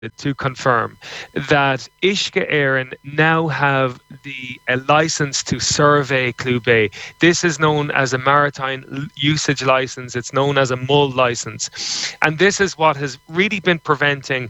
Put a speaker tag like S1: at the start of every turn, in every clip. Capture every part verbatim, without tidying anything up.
S1: to confirm that Uisce Éireann now have the a license to survey Clew Bay. This is known as a maritime usage license. It's known as a M U L license. And this is what has really been preventing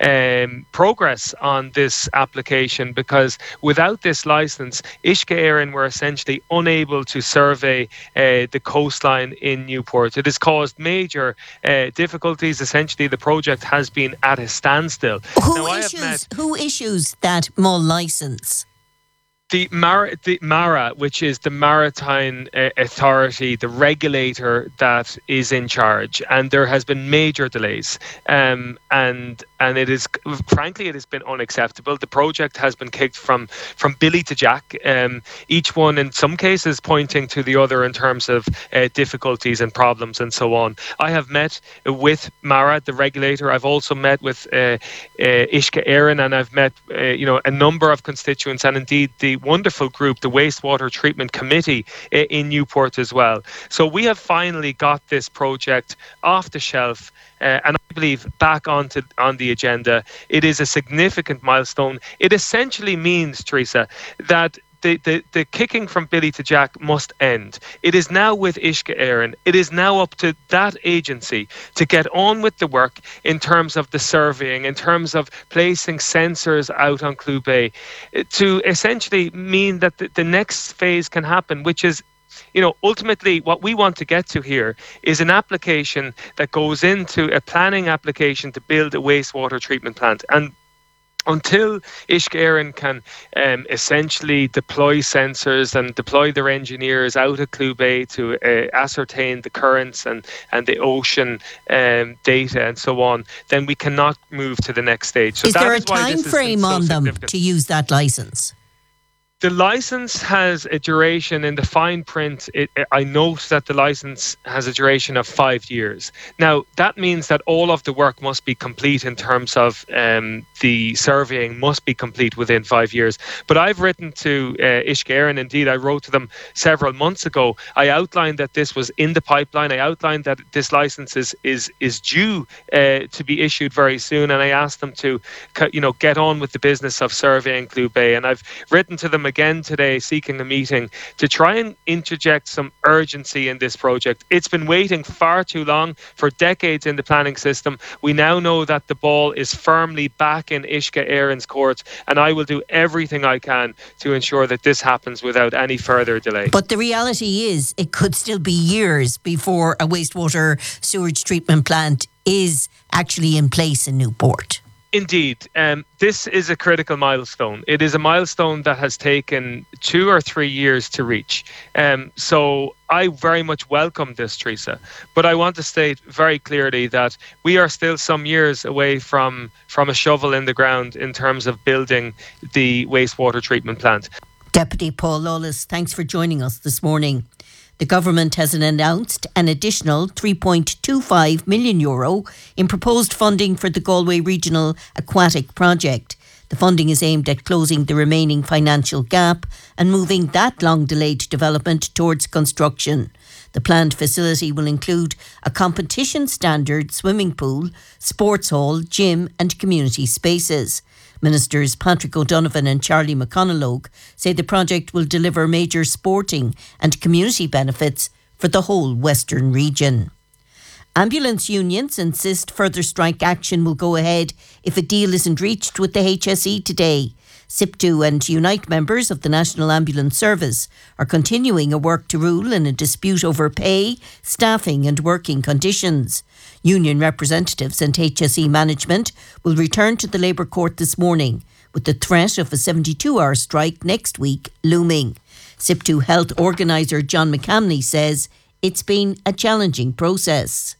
S1: um, progress on this application, because without this license, Uisce Éireann were essentially unable to survey uh, the coastline in Newport. It has caused major uh, difficulties. Essentially, the project has been at a standstill.
S2: Who
S1: now,
S2: issues
S1: met,
S2: who issues that M U L licence?
S1: The, Mar- the MARA, which is the Maritime uh, Authority, the regulator that is in charge, and there has been major delays, um, and and it is frankly it has been unacceptable. The project has been kicked from from Billy to Jack, um, each one in some cases pointing to the other in terms of uh, difficulties and problems and so on. I have met with MARA, the regulator. I've also met with uh, uh, Uisce Éireann, and I've met uh, you know a number of constituents, and indeed the wonderful group, the Wastewater Treatment Committee in Newport as well. So we have finally got this project off the shelf uh, and I believe back onto on the agenda. It is a significant milestone. It essentially means, Teresa, that The, the, the kicking from Billy to Jack must end. It is now with Uisce Éireann. It is now up to that agency to get on with the work in terms of the surveying, in terms of placing sensors out on Clew Bay, to essentially mean that the, the next phase can happen, which is, you know, ultimately what we want to get to here is an application that goes into a planning application to build a wastewater treatment plant. And until Uisce Éireann can um, essentially deploy sensors and deploy their engineers out of Clew Bay to uh, ascertain the currents and, and the ocean um, data and so on, then we cannot move to the next stage. So
S2: is
S1: that
S2: there a
S1: is why
S2: time frame
S1: so
S2: on them to use that licence?
S1: The license has a duration in the fine print. It, I note that the license has a duration of five years. Now, that means that all of the work must be complete in terms of um, the surveying must be complete within five years. But I've written to uh, Uisce Éireann. Indeed, I wrote to them several months ago. I outlined that this was in the pipeline. I outlined that this license is is, is due uh, to be issued very soon. And I asked them to, you know, get on with the business of surveying Clew Bay. And I've written to them again today seeking a meeting to try and interject some urgency in this project. It's been waiting far too long, for decades in the planning system. We now know that the ball is firmly back in Uisce Éireann's court, and I will do everything I can to ensure that this happens without any further delay.
S2: But the reality is it could still be years before a wastewater sewage treatment plant is actually in place in Newport.
S1: Indeed. Um, this is a critical milestone. It is a milestone that has taken two or three years to reach. Um, so I very much welcome this, Teresa. But I want to state very clearly that we are still some years away from, from a shovel in the ground in terms of building the wastewater treatment plant.
S2: Deputy Paul Lawless, thanks for joining us this morning. The government has announced an additional three point two five million euro in proposed funding for the Galway Regional Aquatic Project. The funding is aimed at closing the remaining financial gap and moving that long-delayed development towards construction. The planned facility will include a competition-standard swimming pool, sports hall, gym and community spaces. Ministers Patrick O'Donovan and Charlie McConalogue say the project will deliver major sporting and community benefits for the whole Western region. Ambulance unions insist further strike action will go ahead if a deal isn't reached with the H S E today. SIPTU and Unite members of the National Ambulance Service are continuing a work to rule in a dispute over pay, staffing and working conditions. Union representatives and H S E management will return to the Labour Court this morning, with the threat of a seventy-two hour strike next week looming. SIPTU Health organiser John McCamney says it's been a challenging process.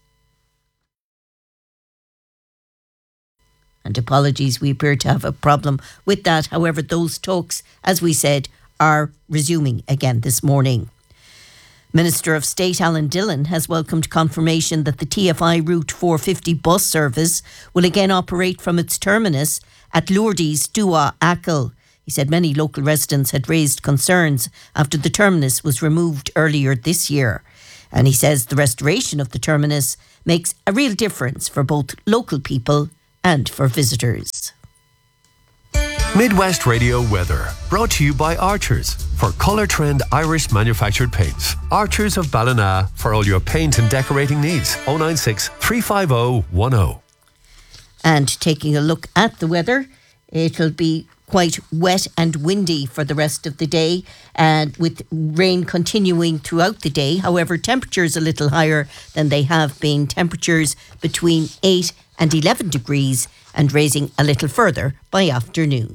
S2: And apologies, we appear to have a problem with that. However, those talks, as we said, are resuming again this morning. Minister of State Alan Dillon has welcomed confirmation that the T F I Route four fifty bus service will again operate from its terminus at Lourdes, Dua, Achill. He said many local residents had raised concerns after the terminus was removed earlier this year. And he says the restoration of the terminus makes a real difference for both local people and for visitors.
S3: Midwest Radio weather, brought to you by Archers for Colour Trend Irish manufactured paints. Archers of Ballina for all your paint and decorating needs. oh nine six, three five oh, one oh.
S2: And taking a look at the weather, it'll be quite wet and windy for the rest of the day, and with rain continuing throughout the day. However, temperatures a little higher than they have been. Temperatures between eight and eleven degrees, and raising a little further by afternoon.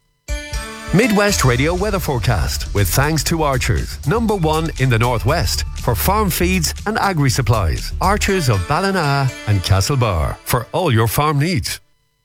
S3: Midwest Radio weather forecast with thanks to Archers, number one in the Northwest for farm feeds and agri supplies. Archers of Ballina and Castlebar for all your farm needs.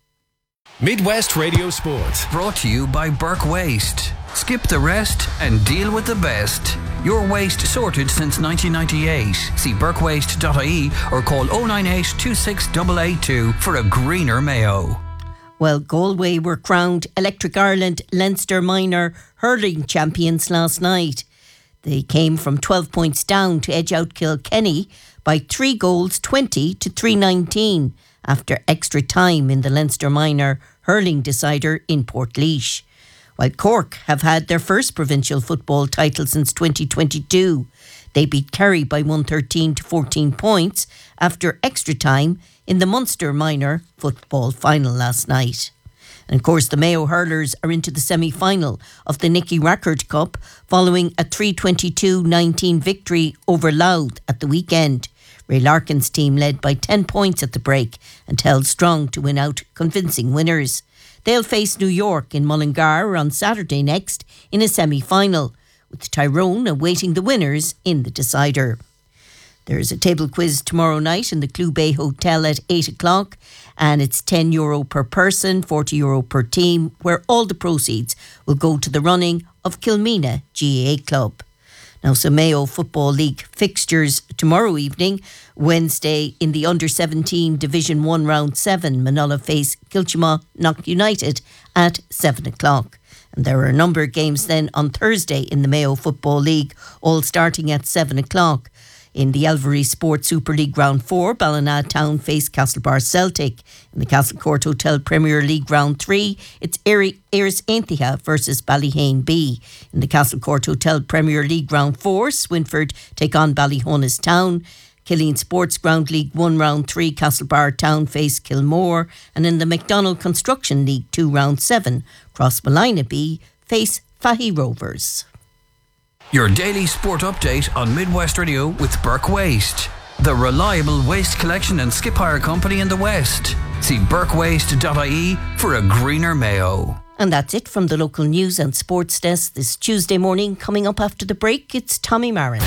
S3: Midwest Radio Sport,
S4: brought to you by Burke Waste. Skip the rest and deal with the best. Your waste sorted since nineteen ninety-eight. See burke waste dot I E or call oh nine eight, two six eight eight two for a greener Mayo.
S2: Well, Galway were crowned Electric Ireland Leinster Minor hurling champions last night. They came from twelve points down to edge out Kilkenny by three goals, twenty to three nineteen, after extra time in the Leinster Minor hurling decider in Portlaoise. While Cork have had their first provincial football title since twenty twenty-two. They beat Kerry by one thirteen to fourteen points after extra time in the Munster Minor football final last night. And of course, the Mayo hurlers are into the semi-final of the Nicky Rackard Cup following a three twenty-two nineteen victory over Louth at the weekend. Ray Larkin's team led by ten points at the break and held strong to win out convincing winners. They'll face New York in Mullingar on Saturday next in a semi-final, with Tyrone awaiting the winners in the decider. There's a table quiz tomorrow night in the Clew Bay Hotel at eight o'clock, and it's ten euro per person, forty euro per team, where all the proceeds will go to the running of Kilmena G A A Club. Now, some Mayo Football League fixtures tomorrow evening. Wednesday in the under seventeen Division one Round seven, Manola face Kilchima Knock United at seven o'clock. And there are a number of games then on Thursday in the Mayo Football League, all starting at seven o'clock. In the Elvery Sports Super League Round four, Ballina Town face Castlebar Celtic. In the Castlecourt Hotel Premier League Round three, it's Ayres Ainthia versus Ballyhane B. In the Castlecourt Hotel Premier League Round four, Swinford take on Ballyhonas Town. Killeen Sports Ground League one Round three, Castlebar Town face Kilmore. And in the McDonald Construction League two Round seven, Crossmolina B face Fahy Rovers.
S4: Your daily sport update on Midwest Radio with Burke Waste, the reliable waste collection and skip hire company in the West. See burke waste dot I E for a greener Mayo.
S2: And that's it from the local news and sports desk this Tuesday morning. Coming up after the break, it's Tommy Marin.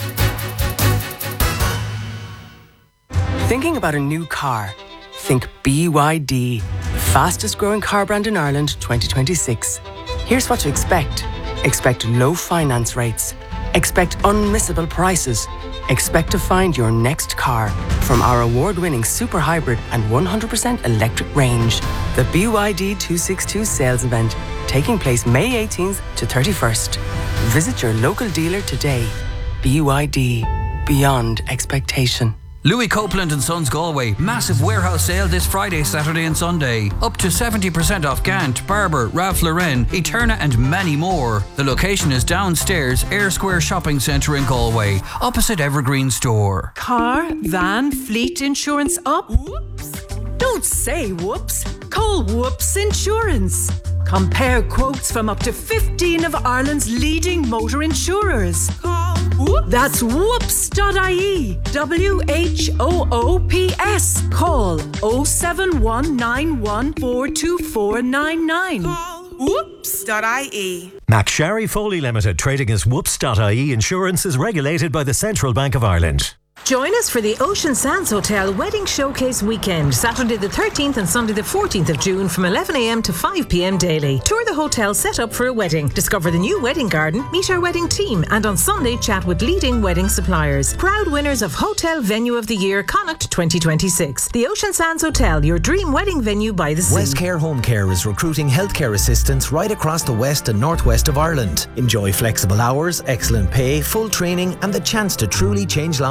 S5: Thinking about a new car? Think B Y D, fastest growing car brand in Ireland twenty twenty-six. Here's what to expect. Expect low finance rates. Expect unmissable prices. Expect to find your next car from our award-winning super hybrid and one hundred percent electric range. The B Y D two sixty-two sales event, taking place May eighteenth to thirty-first. Visit your local dealer today. B Y D, beyond expectation.
S4: Louis Copeland and Sons Galway, massive warehouse sale this Friday, Saturday and Sunday. Up to seventy percent off Gant, Barber, Ralph Lauren, Eterna and many more. The location is downstairs, Air Square Shopping Centre in Galway, opposite Evergreen Store.
S6: Car, van, fleet insurance up? Whoops. Don't say whoops. Call Whoops Insurance. Compare quotes from up to fifteen of Ireland's leading motor insurers. Call Whoops. That's whoops dot I E. W H O O P S. Call oh seven one nine one four two four nine nine. Call whoops dot I E.
S7: McSharry Foley Limited, trading as whoops dot I E Insurance, is regulated by the Central Bank of Ireland.
S6: Join us for the Ocean Sands Hotel Wedding Showcase Weekend, Saturday the thirteenth and Sunday the fourteenth of June from eleven a m to five p m daily. Tour the hotel set up for a wedding, discover the new wedding garden, meet our wedding team, and on Sunday chat with leading wedding suppliers. Proud winners of Hotel Venue of the Year Connacht twenty twenty-six. The Ocean Sands Hotel, your dream wedding venue by the sea.
S8: Westcare Home Care is recruiting healthcare assistants right across the west and northwest of Ireland. Enjoy flexible hours, excellent pay, full training, and the chance to truly change lives every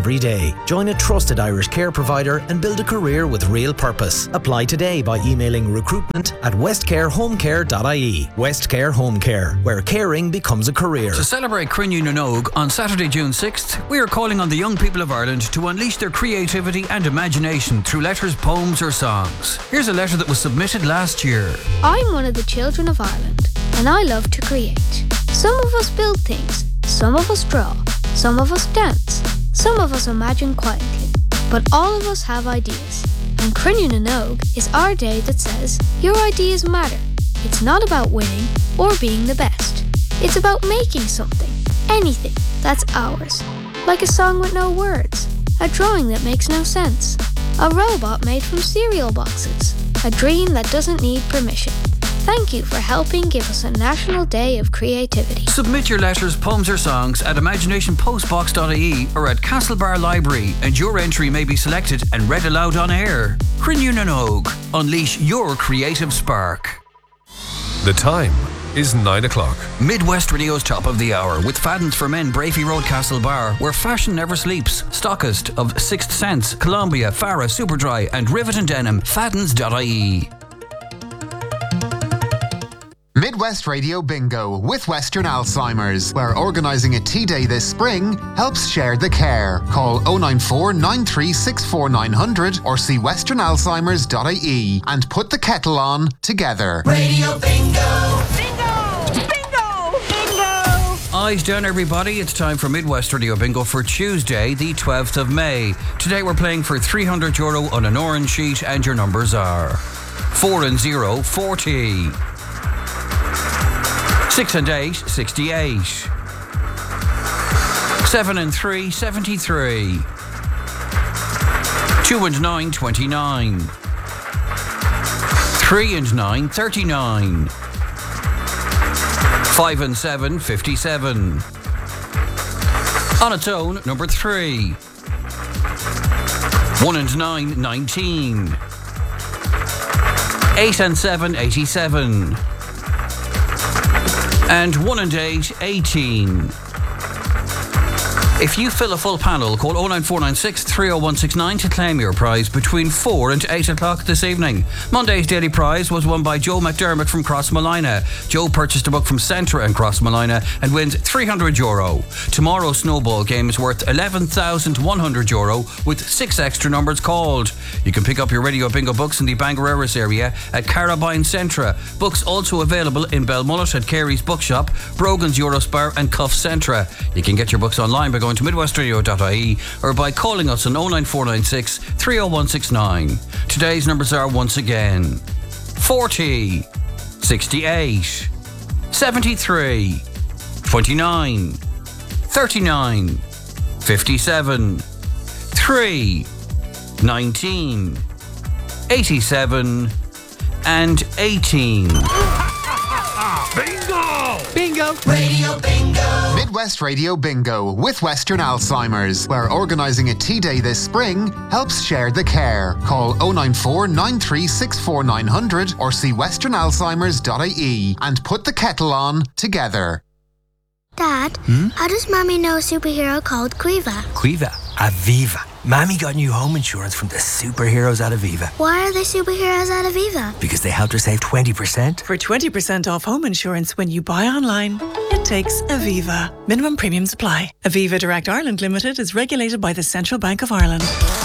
S8: every day. Join a trusted Irish care provider and build a career with real purpose. Apply today by emailing recruitment at westcarehomecare dot I E. Westcare Home Care, where caring becomes a career.
S4: To celebrate Crinne na Nog on Saturday, June sixth, we are calling on the young people of Ireland to unleash their creativity and imagination through letters, poems or songs. Here's a letter that was submitted last year.
S9: I'm one of the children of Ireland, and I love to create. Some of us build things, some of us draw, some of us dance, some of us imagine quietly, but all of us have ideas. And Crinne na Nog is our day that says, your ideas matter. It's not about winning or being the best. It's about making something, anything, that's ours. Like a song with no words, a drawing that makes no sense, a robot made from cereal boxes, a dream that doesn't need permission. Thank you for helping give us a National Day of Creativity.
S4: Submit your letters, poems or songs at imagination postbox dot I E or at Castlebar Library, and your entry may be selected and read aloud on air. Crinne na Nog, unleash your creative spark.
S3: The time is nine o'clock.
S4: Midwest Radio's top of the hour with Faddens for Men, Brafey Road, Castlebar, where fashion never sleeps. Stockist of Sixth Sense, Columbia, Farah, Superdry and Rivet and Denim. Faddens dot I E.
S10: Midwest Radio Bingo with Western Alzheimer's, where organising a tea day this spring helps share the care. Call oh nine four, nine three six four, nine hundred or see western alzheimers dot I E and put the kettle on together.
S11: Radio Bingo! Bingo! Bingo! Bingo!
S4: Eyes down, everybody. It's time for Midwest Radio Bingo for Tuesday, the twelfth of May. Today we're playing for three hundred euro on an orange sheet, and your numbers are four and zero, forty. Six and eight, sixty-eight. Seven and three, seventy-three. Two and nine, twenty-nine. Three and nine, thirty-nine. Five and seven, fifty-seven. On its own, number three. One and nine, nineteen. Eight and seven, eighty-seven. And one and eight, eighteen. If you fill a full panel, call oh nine four nine six, three oh one six nine to claim your prize between four and eight o'clock this evening. Monday's daily prize was won by Joe McDermott from Crossmolina. Joe purchased a book from Centra and Crossmolina and wins three hundred euro. Tomorrow's snowball game is worth eleven thousand one hundred euro with six extra numbers called. You can pick up your Radio Bingo books in the Bangareras area at Carabine Centra. Books also available in Belmullet at Carey's Bookshop, Brogan's Eurospar and Cuff Centra. You can get your books online by going to midwest radio dot I E or by calling us on oh nine four nine six, three oh one six nine. Today's numbers are once again forty, sixty-eight, seventy-three, twenty-nine, thirty-nine, fifty-seven, three, nineteen, eighty-seven and eighteen.
S10: Bingo!
S11: Bingo! Radio Bingo!
S10: Midwest Radio Bingo with Western Alzheimer's, where organising a tea day this spring helps share the care. Call oh nine four, nine three six four, nine hundred or see western alzheimers dot I E and put the kettle on together.
S12: Dad,
S13: Hmm?
S12: how does Mommy know a superhero called Quiva?
S13: Quiva, Aviva. Mammy got new home insurance from the superheroes at Aviva.
S12: Why are they superheroes at Aviva?
S13: Because they helped her save twenty percent.
S14: For twenty percent off home insurance when you buy online, it takes Aviva. Minimum premiums apply. Aviva Direct Ireland Limited is regulated by the Central Bank of Ireland.